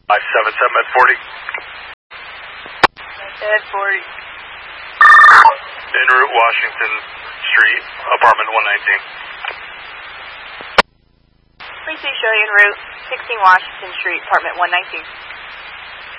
577 at 40. At 40. En route, Washington Street, apartment 119. Please show you en route, 16 Washington Street, apartment 119.